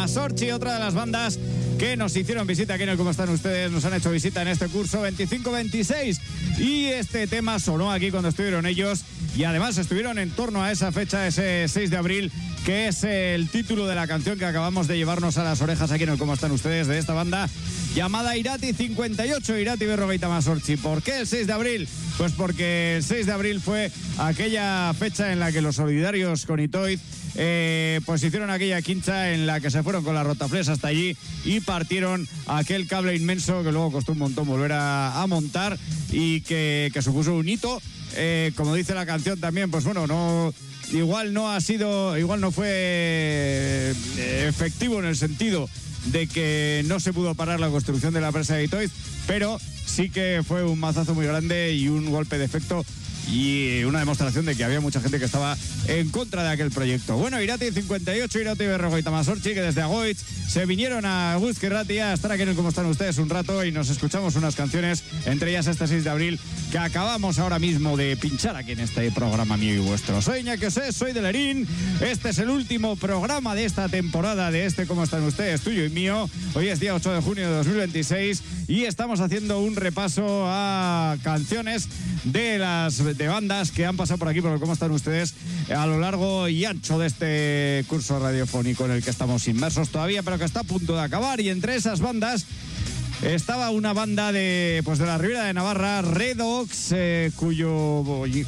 Masorchi, otra de las bandas que nos hicieron visita aquí en el Cómo Están Ustedes, nos han hecho visita en este curso 25-26 y este tema sonó aquí cuando estuvieron ellos y además estuvieron en torno a esa fecha, ese 6 de abril, que es el título de la canción que acabamos de llevarnos a las orejas aquí en el Cómo Están Ustedes, de esta banda llamada Irati 58, Irati Berrogeita Masorchi. ¿Por qué el 6 de abril? Pues porque el 6 de abril fue aquella fecha en la que los solidarios con Itoiz pues hicieron aquella quincha en la que se fueron con la rotaflex hasta allí y partieron aquel cable inmenso que luego costó un montón volver a montar y que supuso un hito. Como dice la canción también, pues bueno, igual no fue efectivo en el sentido de que no se pudo parar la construcción de la presa de Itoiz, pero sí que fue un mazazo muy grande y un golpe de efecto y una demostración de que había mucha gente que estaba en contra de aquel proyecto. Bueno, Irati 58, Irati Berrogeita Masorchi, que desde Agoitz se vinieron a Guzki Ratia a estar aquí en el Cómo Están Ustedes un rato y nos escuchamos unas canciones, entre ellas este 6 de abril que acabamos ahora mismo de pinchar aquí en este programa mío y vuestro. Soy Iñaki Osés, soy de Lerín, este es el último programa de esta temporada de este Cómo Están Ustedes, tuyo y mío. Hoy es día 8 de junio de 2026 y estamos haciendo un repaso a canciones de bandas que han pasado por aquí, por el Cómo Están Ustedes, a lo largo y ancho de este curso radiofónico en el que estamos inmersos todavía, pero que está a punto de acabar. Y entre esas bandas estaba una banda de la Ribera de Navarra, Redox, cuyo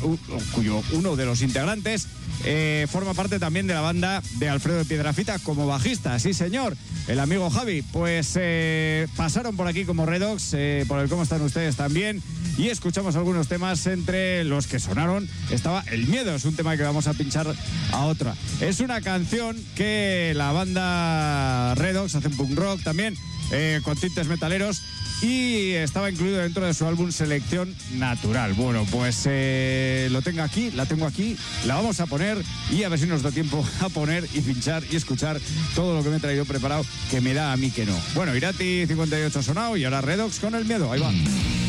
uno de los integrantes forma parte también de la banda de Alfredo de Piedrafita como bajista. Sí, señor, el amigo Javi. Pues pasaron por aquí como Redox, por el Cómo Están Ustedes también, y escuchamos algunos temas. Entre los que sonaron estaba El Miedo, es un tema que vamos a pinchar a otra. Es una canción que la banda Redox hace un punk rock también, con tintes metaleros, y estaba incluido dentro de su álbum Selección Natural. Bueno, pues la tengo aquí, la vamos a poner y a ver si nos da tiempo a poner y pinchar y escuchar todo lo que me he traído preparado, que me da a mí que no. Bueno, Irati 58 sonado y ahora Redox con El Miedo, ahí va.